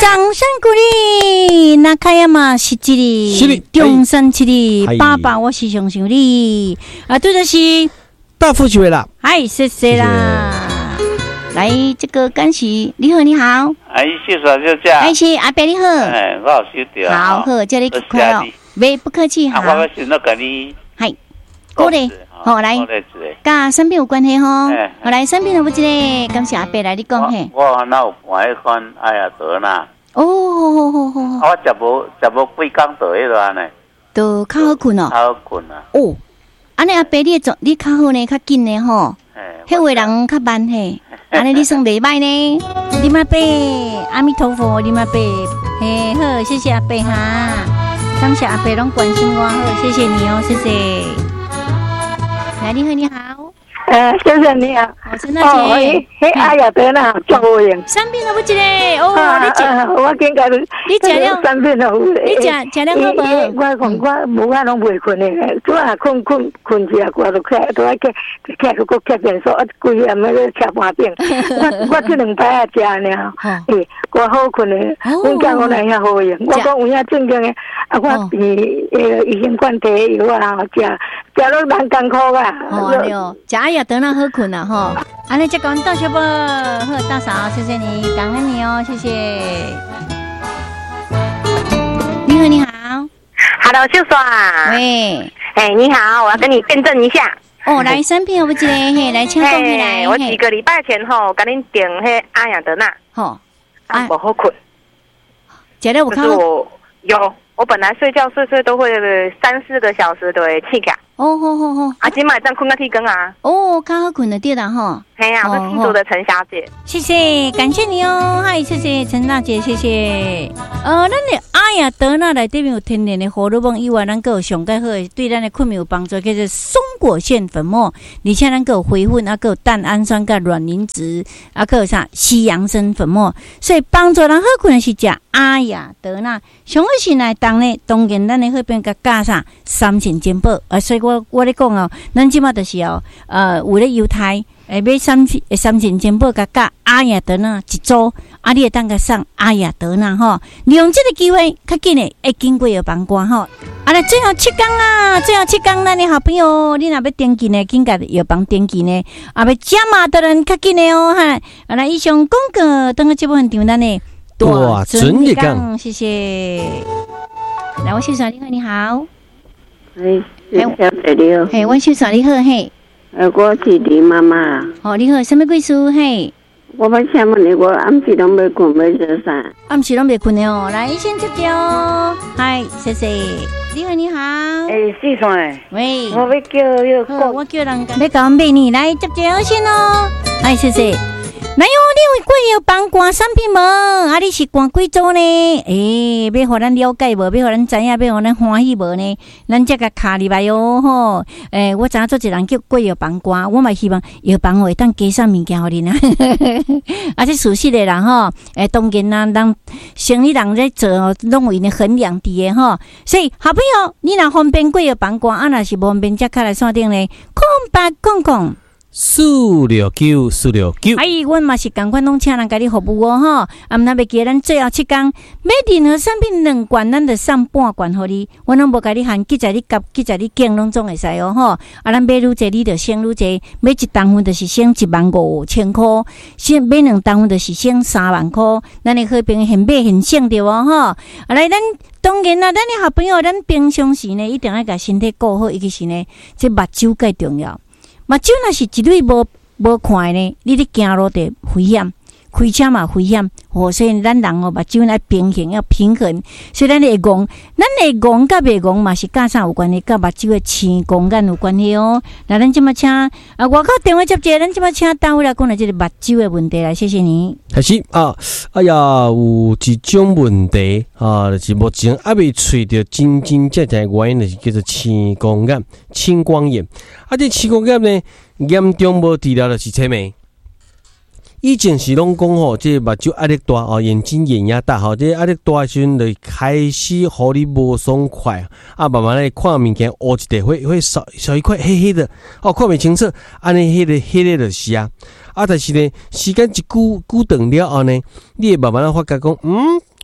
掌声鼓励。那开呀嘛是这里，中山这里，爸爸我是上想你啊，对的是大富学啦， 嗨，谢谢啦。来，这个甘喜，你好，你好。 哎，谢谢小姐。 哎，是阿伯你好。 哎，我有收到。 好，好，这里快乐。没不客气，好。 我要先要跟你。 嗨，过来，好来。跟生病有关系吼。好来，生病有不一个，感谢阿伯来你讲嘿。 我那有看迄款哎呀得啦。 哦，好。 我食无几工倒迄个呢。 都较好困哦。 较好困啊。 哦，安尼阿伯你较好呢，较紧呢吼。迄位人较慢嘿，安尼你算袂歹呢。你妈伯，阿弥陀佛，你妈伯，嘿好，谢谢阿伯哈，感谢阿伯拢关心我，好，谢谢你哦，谢谢。来，你好，你好。 先生你好， 我陈大姐。 哎呀，对啦，做好用。 生病了不一个哦，你食， 我感觉你食了生病了， 你食了好无？ 我讲我无法拢袂困的，拄啊困一下，我就起来，都爱起个吃便所，规夜么个吃半饼。我这2摆啊食呢，我好困的，阮家我来遐好用。我讲有遐正经的，啊我医生管提药啊，食了蛮艰苦啊。 哦，对哦，食呀得那好困啊吼。安尼再讲到小宝，好大嫂，谢谢你，感恩你哦，谢谢。你好，你好 ，Hello， 秀爽。 喂， 哎，你好，我要跟你辩证一下。 哦，来生病有不一个嘿，来请讲起来。 我几个礼拜前吼，跟你订迄阿雅德纳， 吼， 不好困。 觉得我看有，我本来睡觉睡都会3-4个小时都会起起。 哦，好， 啊，今晚这样困个天光啊。 哦，刚好困了对了哈。 嘿呀，我是新竹的陈小姐。 谢谢，感谢你哦，嗨，谢谢陈大姐，谢谢。咱的阿雅德纳内底面有天然的荷尔蒙以外，咱个有上介好的对咱的困眠有帮助，叫做松果腺粉末，而且咱个有回粉，个有蛋氨酸、个卵磷脂，个有啥西洋参粉末，所以帮助人好困的是食阿雅德纳。上个是来当呢，当然咱的好边个加上3层煎宝，所以我咧讲哦，咱即马就是哦，为了犹太。买3层煎宝加阿雅德纳一组，你会当个上阿雅德纳吼，利用这个机会，较紧的会经过药房挂吼。来最后7天啦，最后7天，咱的好朋友，你若要登记呢，紧甲药房登记呢，要加码的人较紧的哦哈。来以上广告，等个这部分场咱的大准的讲， 谢谢。来，我秀嫂你好，你好。 小姐你好。 嘿，我秀嫂你好嘿。 我是你妈妈。 哦，你好，什么贵事嘿？ 我要请问你，我暗时拢袂困，要做啥？ 暗时拢袂困的哦，来先接掉，嗨，谢谢。你好，你好。 四川。 喂。 我要叫我叫人要甲我买你来接掉先哦，嗨，谢谢。哪有你有贵药房挂产品无？你是挂几组呢？要互咱了解无？要互咱知影？要互咱欢喜无呢？咱才甲卡入来哟吼！我知影做一人叫贵药房挂，我嘛希望药房会当加上物件互恁啊！这属实的人吼，当然啦，人生意人在做哦，拢有因的衡量伫的吼。所以好朋友，你若方便贵药房挂，若是无方便，则卡来线顶呢，空469。哎，阮嘛是共款拢请人家己服务哦吼。毋那要记咱最后7天买任何产品2罐，咱就送半罐互你。阮拢无甲你限，记在你夹，记在你拣，拢总会使哦吼。咱买愈济，你就省愈济。买1单份就是省15000块，买2单份就是省3万块。咱的好朋友现买现省着哦吼。来，咱当然啦，咱的好朋友，咱平常时呢，一定要甲身体顾好，尤其是呢，这目睭介重要。目睭若是一蕊无看呢，你咧行路就危险，开车嘛危险。所以咱人目睭来平衡，要平衡。所以咱会戆甲袂戆嘛是甲啥有关系？甲目睭的青光眼有关系哦。那咱即马请外口电话接者，咱即马请单位来讲来这个目睭的问题来，谢谢你。 开始啊！哎呀，有一种问题就是目前还未找到真正的原因，就是叫做青光眼。这青光眼呢，严重无治疗就是青霉。以前是拢讲吼，这目睭压力大眼睛眼压大这压力大的时阵，就开始互你无爽快慢慢来看物件乌一点，会少一块黑黑的看袂清楚，安尼黑的就是但是呢，时间一久长了后呢，你会慢慢发觉讲，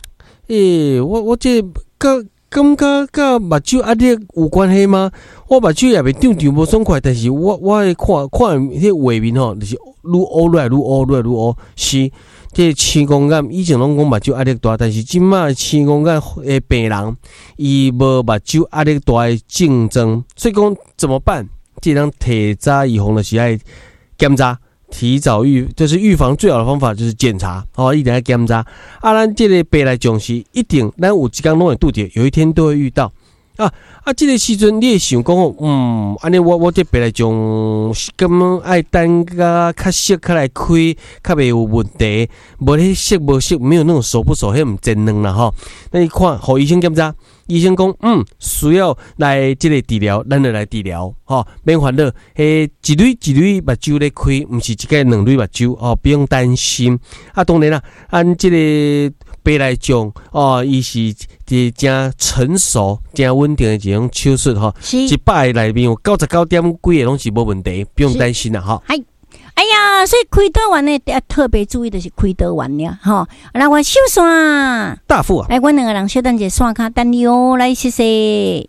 我这感觉甲目睭压力有关系吗？我目睭也袂长无爽快，但是我看迄画面吼，就是愈乌来愈乌。是，这青光眼以前拢讲目睭压力大，但是即马青光眼的病人，伊无目睭压力大的症状，所以讲怎么办？这人提早预防就是爱检查。提早就是预防最好的方法就是检查，一定要检查。咱这个白内障是一定，咱有一天拢会拄着，有一天都会遇到。这个时阵你会想讲安尼我这白内障咁爱等较熟较来开，较袂有问题，无迄熟没有那种熟不熟，迄唔真软啦吼。那你看，互医生检查。医生讲，需要来这个治疗，咱就来治疗，免烦恼。一蕊目睭咧开，唔是一个两蕊目睭，不用担心。当然啦，按这个白内障，伊是真成熟、真稳定的一种手术，100个内面有99点几个拢是无问题，不用担心啦， 哎呀，所以开刀完呢，要特别注意的是开刀完了哈。来，我小线大副啊， 来，我两个人小等者线卡等你哦，来谢谢。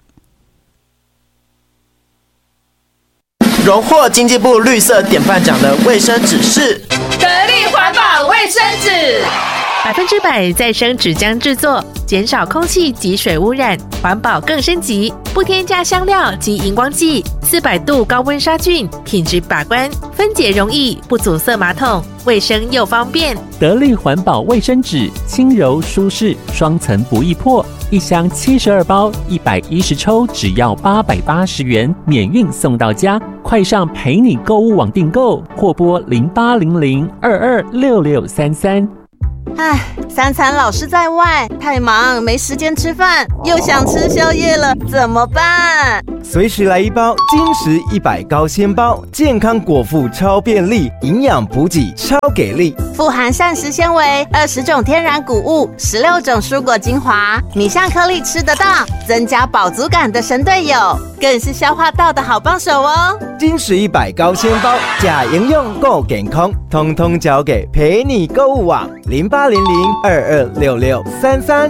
荣获经济部绿色典范奖的卫生纸是得力环保卫生纸 ，100%再生纸浆制作，减少空气及水污染，环保更升级，不添加香料及荧光剂，400度高温杀菌，品质把关，分解容易，不阻塞马桶，卫生又方便。 得力环保卫生纸，轻柔舒适，双层不易破，一箱72包，110抽，只要880元，免运送到家。快上陪你购物网订购，或拨0800226633。 三餐老是在外，太忙没时间吃饭，又想吃宵夜了，怎么办？ 随时来一包金石100高纤包，健康果腹超便利，营养补给超给力， 富含膳食纤维，20种天然谷物，16种蔬果精华，米香颗粒吃得到，增加饱足感的神队友，更是消化道的好帮手哦。 金石100高纤包，假营养够健康，通通交给陪你购物网0800226633。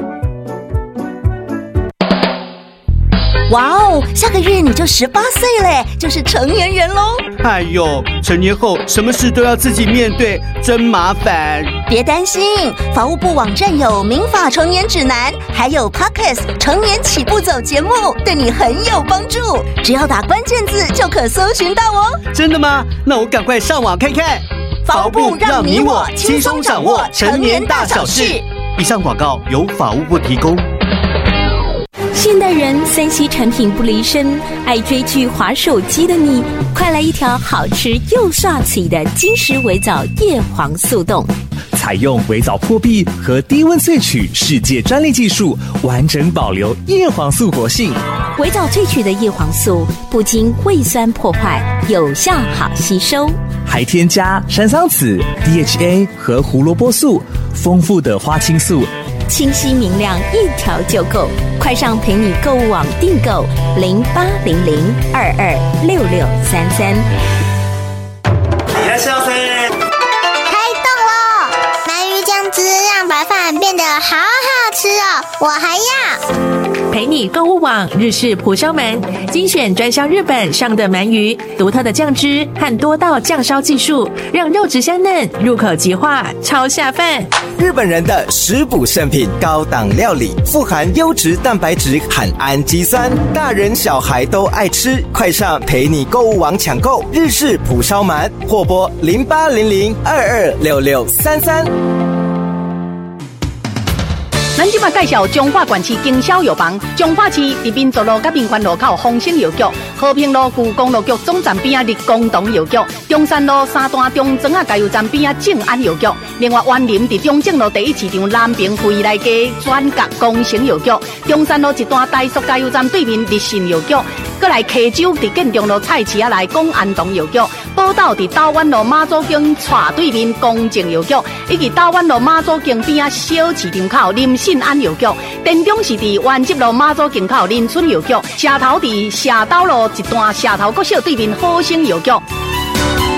哇哦，下个月你就18岁嘞，就是成年人喽！ 哎呦，成年后什么事都要自己面对，真麻烦。 别担心，法务部网站有民法成年指南，还有 Podcast 成年起步走节目，对你很有帮助。只要打关键字就可搜寻到哦。 真的吗？那我赶快上网看看。 法务部让你我轻松掌握成年大小事。 以上广告由法务部提供。 现代人3C 产品不离身，爱追剧滑手机的你，快来一条好吃又帅气的金石微藻叶黄素冻。 采用微藻破壁和低温萃取世界专利技术，完整保留叶黄素活性。 微藻萃取的叶黄素不经胃酸破坏，有效好吸收， 还添加山桑子、DHA 和胡萝卜素，丰富的花青素， 清晰明亮，一条就够。快上陪你购物网订购0800226633。 いらっしゃいませ。 开动了！鳗鱼酱汁让白饭变得好好吃哦，我还要。 陪你购物网日式蒲烧鳗，精选专销日本上的鳗鱼，独特的酱汁和多道酱烧技术，让肉质香嫩，入口即化，超下饭。 日本人的食补圣品，高档料理，富含优质蛋白质和氨基酸，大人小孩都爱吃。快上陪你购物网抢购日式蒲烧鳗，或拨0800226633。 咱即马介绍中华县市经销药房，中华市伫民族路甲民权路口丰兴药局，和平路旧公路局总站边啊立功堂药局，中山路三段中庄啊加油站边啊正安药局，另外园林伫中正路第1市场南平惠来街转角工程药局，中山路一段大速加油站对面立信药局，过来溪州伫建中路菜市啊内公安堂药局，宝岛伫台湾路马祖径斜对面公正药局，以及台湾路马祖径边啊小市场口林信安药局，田中是伫原集路马祖径口林村药局，社头伫社斗路一段社头国小对面好生药局，